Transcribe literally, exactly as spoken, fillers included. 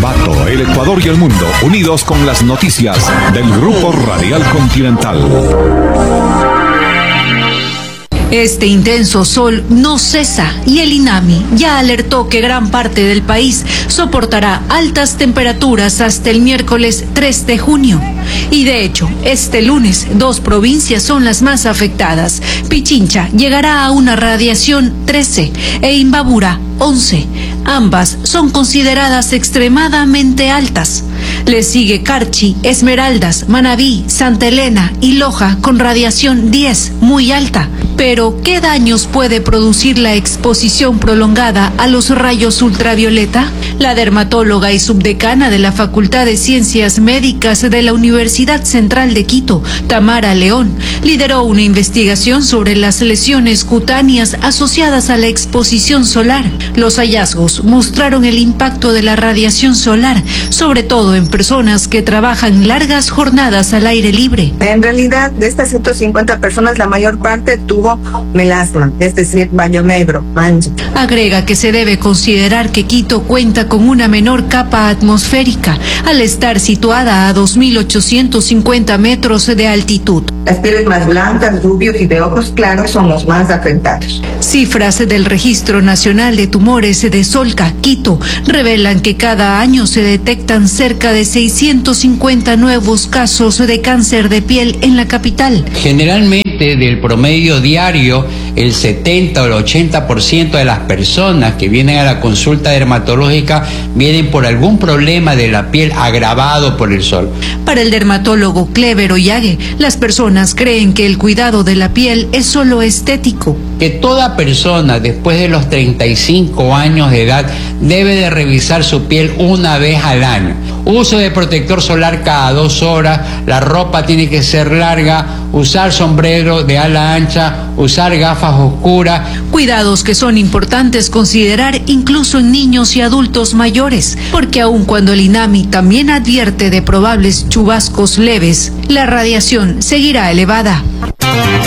Ambato, el Ecuador y el mundo, unidos con las noticias del Grupo Radial Continental. Este intenso sol no cesa y el INAMI ya alertó que gran parte del país soportará altas temperaturas hasta el miércoles tres de junio. Y de hecho, este lunes dos provincias son las más afectadas. Pichincha llegará a una radiación trece e Imbabura once. Ambas son consideradas extremadamente altas. Le sigue Carchi, Esmeraldas, Manabí, Santa Elena y Loja con radiación diez, muy alta. Pero, ¿qué daños puede producir la exposición prolongada a los rayos ultravioleta? La dermatóloga y subdecana de la Facultad de Ciencias Médicas de la Universidad Central de Quito, Tamara León, lideró una investigación sobre las lesiones cutáneas asociadas a la exposición solar. Los hallazgos mostraron el impacto de la radiación solar, sobre todo en personas que trabajan largas jornadas al aire libre. En realidad, de estas ciento cincuenta personas, la mayor parte tuvo melasma, es decir, baño negro, mancha. Agrega que se debe considerar que Quito cuenta con una menor capa atmosférica, al estar situada a dos mil ochocientos cincuenta metros de altitud. Las pieles más blancas, rubios y de ojos claros son los más afectados. Cifras del Registro Nacional de Tumores de Solca, Quito, revelan que cada año se detectan cerca de seiscientos cincuenta nuevos casos de cáncer de piel en la capital. Generalmente, del promedio diario, el setenta o el ochenta por ciento de las personas que vienen a la consulta dermatológica vienen por algún problema de la piel agravado por el sol. Para el dermatólogo Clever Ollague, las personas creen que el cuidado de la piel es solo estético. Que toda persona después de los treinta y cinco años de edad debe de revisar su piel una vez al año. Uso de protector solar cada dos horas, la ropa tiene que ser larga, usar sombrero de ala ancha, usar gafas oscuras. Cuidados que son importantes considerar incluso en niños y adultos mayores, porque aun cuando el INAMI también advierte de probables chubascos leves, la radiación seguirá elevada.